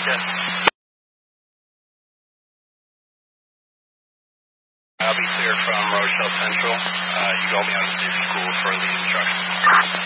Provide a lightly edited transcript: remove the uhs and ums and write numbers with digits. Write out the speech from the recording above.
Yes. I'll be clear from Rochelle Central. You got me out of the school for the instructions.